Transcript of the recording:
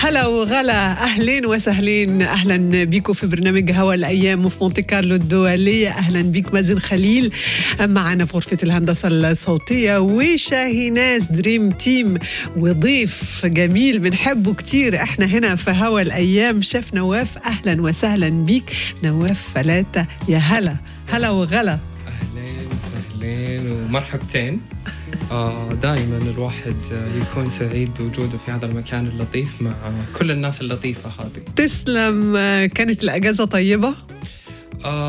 هلا وغلا، أهلين وسهلين، أهلا بيكم في برنامج هوا الأيام وفي مونتي كارلو الدولية. أهلا بيك مازن خليل معنا في غرفة الهندسة الصوتية، وشاهيناز دريم تيم، وضيف جميل بنحبه كتير احنا هنا في هوا الأيام، شيف نواف. أهلا وسهلا بيك نواف فلاتة، يا هلا هلا وغلا. أهلين وسهلين ومرحبتين. دائما الواحد يكون سعيد بوجوده في هذا المكان اللطيف مع كل الناس اللطيفة هذه. تسلم. كانت الأجازة طيبة؟